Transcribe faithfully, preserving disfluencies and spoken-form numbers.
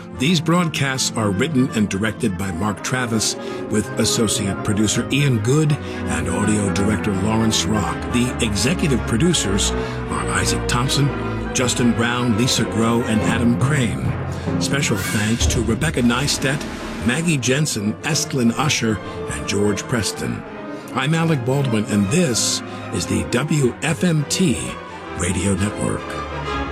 These broadcasts are written and directed by Mark Travis, with associate producer Ian Good and audio director Lawrence Rock. The executive producers are Isaac Thompson, Justin Brown, Lisa Groh, and Adam Crane. Special thanks to Rebecca Neistat, Maggie Jensen, Estlin Usher, and George Preston. I'm Alec Baldwin, and this is the W F M T Radio Network.